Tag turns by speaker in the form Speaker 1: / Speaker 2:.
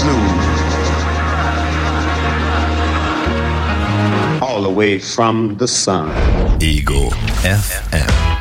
Speaker 1: Smooth. All the way from the sun.
Speaker 2: Ego FM.